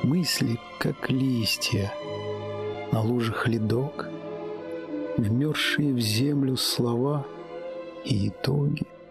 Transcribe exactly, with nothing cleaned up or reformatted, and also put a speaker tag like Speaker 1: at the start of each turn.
Speaker 1: Мысли, как листья, на лужах ледок, вмерзшие в землю слова и итоги.